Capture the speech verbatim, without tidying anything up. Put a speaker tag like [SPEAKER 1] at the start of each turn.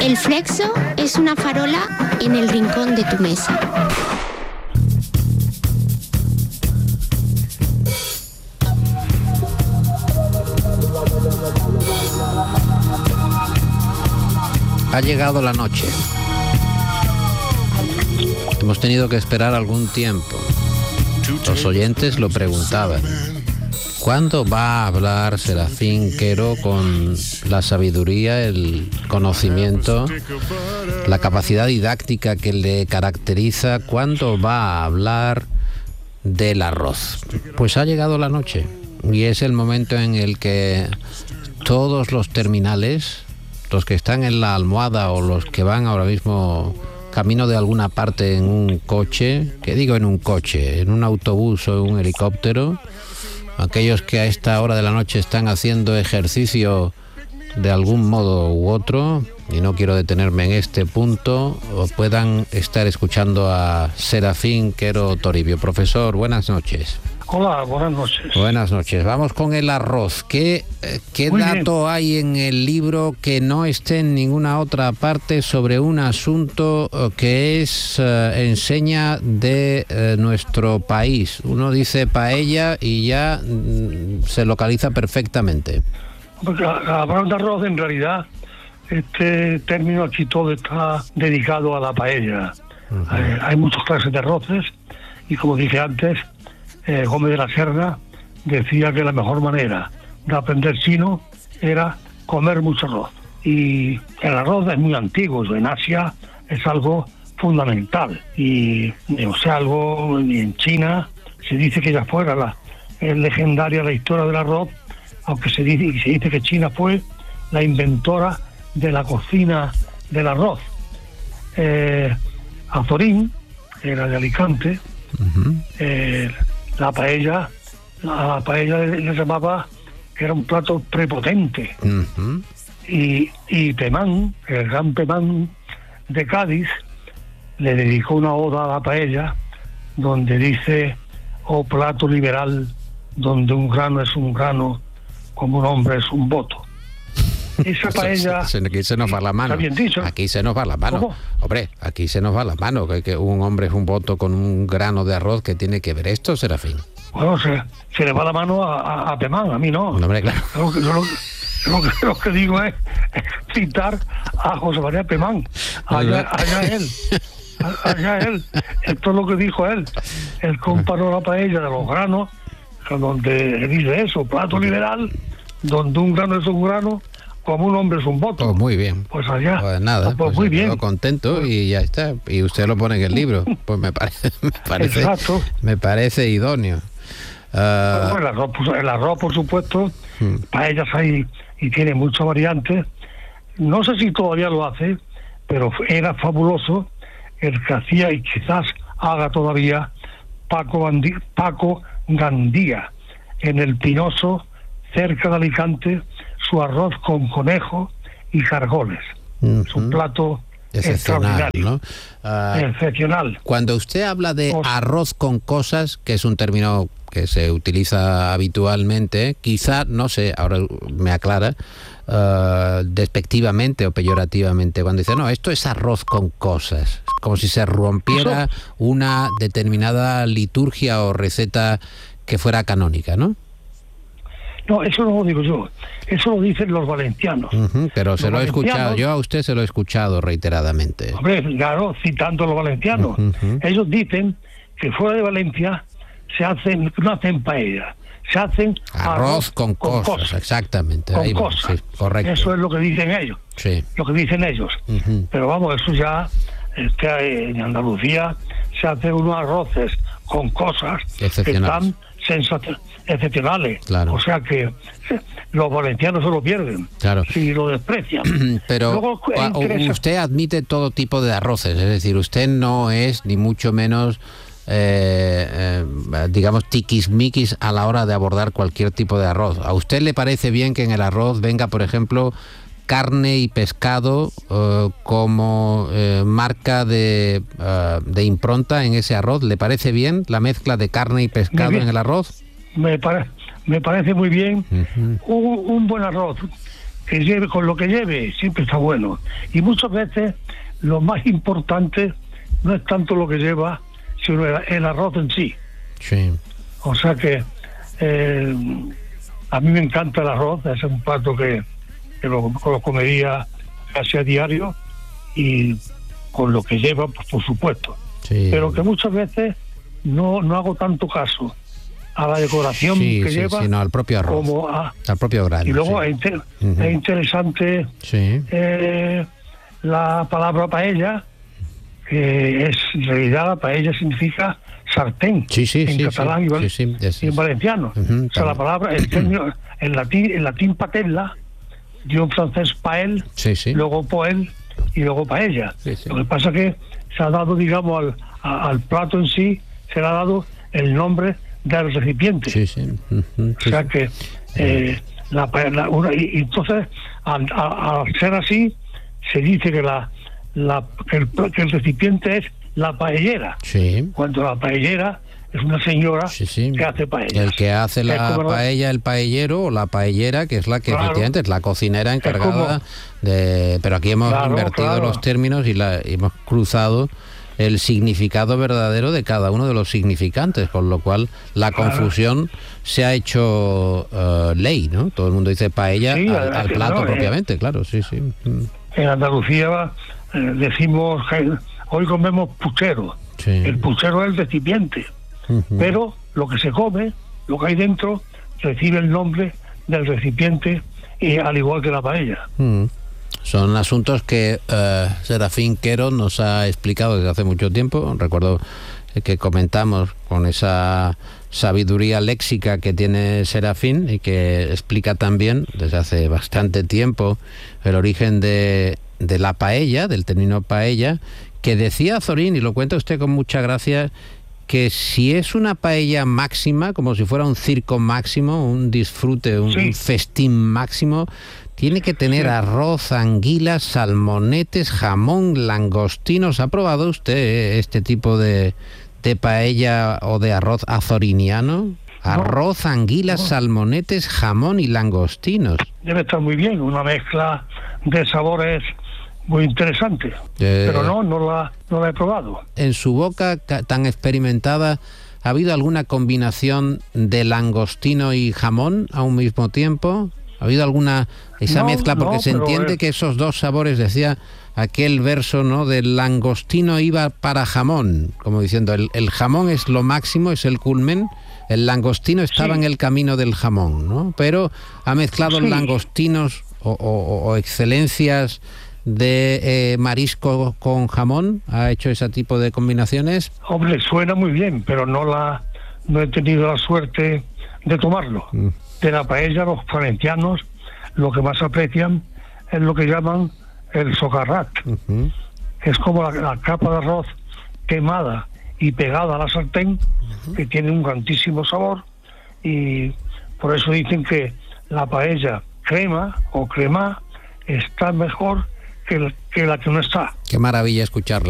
[SPEAKER 1] El flexo es una farola en el rincón de tu mesa.
[SPEAKER 2] Ha llegado la noche. Hemos tenido que esperar algún tiempo. Los oyentes lo preguntaban. ¿Cuándo va a hablar Serafín Quero con la sabiduría, el conocimiento, la capacidad didáctica que le caracteriza? ¿Cuándo va a hablar del arroz? Pues ha llegado la noche y es el momento en el que todos los terminales, los que están en la almohada o los que van ahora mismo camino de alguna parte en un coche, que digo en un coche, en un autobús o en un helicóptero, aquellos que a esta hora de la noche están haciendo ejercicio de algún modo u otro, y no quiero detenerme en este punto, o puedan estar escuchando a Serafín Quero Toribio. Profesor, buenas noches.
[SPEAKER 3] Hola, buenas noches.
[SPEAKER 2] Buenas noches. Vamos con el arroz. ¿Qué, qué dato bien. hay en el libro que no esté en ninguna otra parte sobre un asunto que es uh, enseña de uh, nuestro país? Uno dice paella y ya mm, se localiza perfectamente.
[SPEAKER 3] Porque hablando de arroz, en realidad, este término aquí todo está dedicado a la paella. Uh-huh. Hay, hay muchas clases de arroces y, como dije antes, Eh, Gómez de la Serna decía que la mejor manera de aprender chino era comer mucho arroz. Y el arroz es muy antiguo, en Asia es algo fundamental. Y no sé, algo en China se dice que ya fuera la, es legendaria la historia del arroz, aunque se dice, se dice que China fue la inventora de la cocina del arroz. Eh, Azorín, que era de Alicante, uh-huh. eh, La paella, la paella le, le llamaba que era un plato prepotente. Uh-huh. Y, y Pemán, el gran Pemán de Cádiz, le dedicó una oda a la paella donde dice: oh plato liberal, donde un grano es un grano, como un hombre es un voto. Esa paella...
[SPEAKER 2] Aquí se nos va la mano.
[SPEAKER 3] Bien dicho.
[SPEAKER 2] Aquí se nos va la mano.
[SPEAKER 3] ¿Cómo?
[SPEAKER 2] Hombre, aquí se nos va la mano. Que, que un hombre es un voto con un grano de arroz. ¿Qué tiene que ver esto, Serafín?
[SPEAKER 3] Bueno, se, se le va la mano a, a, a Pemán, a mí no.
[SPEAKER 2] No, hombre, claro.
[SPEAKER 3] Lo que, yo lo, lo, que, lo que digo es, es citar a José María Pemán. Allá, allá él. Allá él. Esto es lo que dijo él. Él comparó la paella de los granos, donde dice eso, plato liberal, donde un grano es un grano, como un hombre es un voto.
[SPEAKER 2] Oh, muy bien.
[SPEAKER 3] Pues allá.
[SPEAKER 2] Pues nada,
[SPEAKER 3] pues,
[SPEAKER 2] pues
[SPEAKER 3] muy bien.
[SPEAKER 2] Contento y ya está. Y usted lo pone en el libro. Pues me parece, me parece,
[SPEAKER 3] Exacto.
[SPEAKER 2] me parece idóneo. Uh...
[SPEAKER 3] Bueno, el, arroz, el arroz, por supuesto, hmm. paellas hay y tiene muchas variantes. No sé si todavía lo hace, pero era fabuloso el que hacía y quizás haga todavía Paco, Gandí, Paco Gandía en el Pinoso, cerca de Alicante, su arroz con conejo y cargoles. Uh-huh. Es un plato
[SPEAKER 2] excepcional, ¿no? Uh,
[SPEAKER 3] excepcional.
[SPEAKER 2] Cuando usted habla de arroz con cosas, que es un término que se utiliza habitualmente, quizá, no sé, ahora me aclara, uh, despectivamente o peyorativamente, cuando dice, no, esto es arroz con cosas, como si se rompiera ¿Eso? una determinada liturgia o receta que fuera canónica, ¿no?
[SPEAKER 3] No, eso no lo digo yo, eso lo dicen los valencianos.
[SPEAKER 2] Uh-huh, pero los se lo he escuchado, yo a usted se lo he escuchado reiteradamente.
[SPEAKER 3] Hombre, claro, citando a los valencianos. Uh-huh. Ellos dicen que fuera de Valencia se hacen, no hacen paella, se hacen
[SPEAKER 2] arroz, arroz con, con cosas, cosas, exactamente.
[SPEAKER 3] Con
[SPEAKER 2] ahí
[SPEAKER 3] cosas.
[SPEAKER 2] Va, sí, correcto.
[SPEAKER 3] Eso es lo que dicen ellos.
[SPEAKER 2] Sí.
[SPEAKER 3] Lo que dicen ellos. Uh-huh. Pero vamos, eso ya, es que en Andalucía se hacen unos arroces con cosas que están sensacionales. excepcionales,
[SPEAKER 2] claro.
[SPEAKER 3] O sea que los valencianos se lo pierden,
[SPEAKER 2] claro.
[SPEAKER 3] Si lo desprecian.
[SPEAKER 2] Pero Luego, interesa... usted admite todo tipo de arroces, es decir, usted no es ni mucho menos eh, eh, digamos tiquismiquis a la hora de abordar cualquier tipo de arroz. ¿A usted le parece bien que en el arroz venga, por ejemplo, carne y pescado uh, como uh, marca de, uh, de impronta en ese arroz? ¿Le parece bien la mezcla de carne y pescado en el arroz?
[SPEAKER 3] Me, pare, me parece muy bien. Uh-huh. un, un buen arroz que lleve, con lo que lleve, siempre está bueno. Y muchas veces lo más importante no es tanto lo que lleva, sino el, el arroz en sí.
[SPEAKER 2] Sí.
[SPEAKER 3] O sea que eh, a mí me encanta el arroz, es un plato que, que lo, lo comería casi a diario, y con lo que lleva, pues por supuesto.
[SPEAKER 2] Sí.
[SPEAKER 3] Pero que muchas veces no, no hago tanto caso a la decoración
[SPEAKER 2] sí,
[SPEAKER 3] que
[SPEAKER 2] sí,
[SPEAKER 3] lleva,
[SPEAKER 2] sino al propio arroz,
[SPEAKER 3] como a,
[SPEAKER 2] al propio grano.
[SPEAKER 3] y luego
[SPEAKER 2] sí.
[SPEAKER 3] es, inter,
[SPEAKER 2] Uh-huh.
[SPEAKER 3] es interesante
[SPEAKER 2] Sí.
[SPEAKER 3] eh, la palabra paella, que es, en realidad la paella significa sartén,
[SPEAKER 2] Sí, sí,
[SPEAKER 3] en
[SPEAKER 2] sí,
[SPEAKER 3] catalán
[SPEAKER 2] sí,
[SPEAKER 3] y, val-
[SPEAKER 2] sí, sí, es-
[SPEAKER 3] y en valenciano.
[SPEAKER 2] Uh-huh,
[SPEAKER 3] O sea, la
[SPEAKER 2] también.
[SPEAKER 3] palabra, el término, en latín, en latín patella, dio en francés pael,
[SPEAKER 2] Sí, sí.
[SPEAKER 3] luego poel y luego paella.
[SPEAKER 2] Sí, sí.
[SPEAKER 3] Lo que pasa que se ha dado, digamos, al, a- al plato en sí, se le ha dado el nombre del recipiente.
[SPEAKER 2] Sí, sí. Uh-huh,
[SPEAKER 3] O
[SPEAKER 2] sí,
[SPEAKER 3] sea
[SPEAKER 2] sí.
[SPEAKER 3] que eh, la, pa- la- una- y, y entonces al, a- al ser así se dice que la, la que, el, que el recipiente es la paellera,
[SPEAKER 2] Sí.
[SPEAKER 3] cuando la paellera es una señora
[SPEAKER 2] Sí, sí.
[SPEAKER 3] que hace paella.
[SPEAKER 2] El que hace la
[SPEAKER 3] Es como la-
[SPEAKER 2] paella, el paellero, o la paellera, que es la que
[SPEAKER 3] Claro.
[SPEAKER 2] efectivamente es la cocinera encargada de... Pero aquí hemos
[SPEAKER 3] Claro,
[SPEAKER 2] invertido
[SPEAKER 3] claro.
[SPEAKER 2] los términos y la, y hemos cruzado el significado verdadero de cada uno de los significantes, con lo cual la
[SPEAKER 3] Claro.
[SPEAKER 2] confusión se ha hecho eh, ley, ¿no? Todo el mundo dice paella
[SPEAKER 3] Sí,
[SPEAKER 2] al, al
[SPEAKER 3] no,
[SPEAKER 2] plato
[SPEAKER 3] eh,
[SPEAKER 2] propiamente, claro, sí, sí. Mm,
[SPEAKER 3] En Andalucía eh, decimos que hoy comemos puchero.
[SPEAKER 2] sí.
[SPEAKER 3] El puchero es el recipiente,
[SPEAKER 2] Ujú.
[SPEAKER 3] pero lo que se come, lo que hay dentro, recibe el nombre del recipiente, y al igual que la paella.
[SPEAKER 2] Mm. Son asuntos que eh, Serafín Quero nos ha explicado desde hace mucho tiempo. Recuerdo que comentamos con esa sabiduría léxica que tiene Serafín, y que explica también desde hace bastante tiempo el origen de, de la paella, del término paella, que decía Azorín, y lo cuenta usted con mucha gracia, que si es una paella máxima, como si fuera un circo máximo, un disfrute, un,
[SPEAKER 3] Sí.
[SPEAKER 2] un festín máximo, tiene que tener
[SPEAKER 3] Sí.
[SPEAKER 2] arroz, anguilas, salmonetes, jamón, langostinos. ¿Ha probado usted este tipo de, de paella o de arroz azoriniano? Arroz, anguilas,
[SPEAKER 3] No.
[SPEAKER 2] salmonetes, jamón y langostinos.
[SPEAKER 3] Debe estar muy bien, una mezcla de sabores muy interesante.
[SPEAKER 2] Eh,
[SPEAKER 3] Pero no, no la, no la he probado.
[SPEAKER 2] En su boca ca- tan experimentada, ¿ha habido alguna combinación de langostino y jamón a un mismo tiempo? ¿Ha habido alguna esa
[SPEAKER 3] No,
[SPEAKER 2] mezcla? Porque
[SPEAKER 3] no,
[SPEAKER 2] se
[SPEAKER 3] pero
[SPEAKER 2] entiende
[SPEAKER 3] es-
[SPEAKER 2] que esos dos sabores, decía aquel verso, ¿no?, del langostino iba para jamón, como diciendo, el, el jamón es lo máximo, es el culmen, el langostino estaba
[SPEAKER 3] Sí.
[SPEAKER 2] en el camino del jamón, ¿no? Pero ha mezclado
[SPEAKER 3] Sí.
[SPEAKER 2] langostinos o, o- o excelencias de eh, marisco con jamón, ha hecho ese tipo de combinaciones.
[SPEAKER 3] Hombre, suena muy bien, pero no la no he tenido la suerte de tomarlo.
[SPEAKER 2] Mm.
[SPEAKER 3] De la paella, los valencianos lo que más aprecian es lo que llaman el socarrat,
[SPEAKER 2] Ujú.
[SPEAKER 3] que es como la, la capa de arroz quemada y pegada a la sartén, que tiene un grandísimo sabor, y por eso dicen que la paella crema o crema está mejor que, la- que la que no está.
[SPEAKER 2] Qué maravilla escucharle.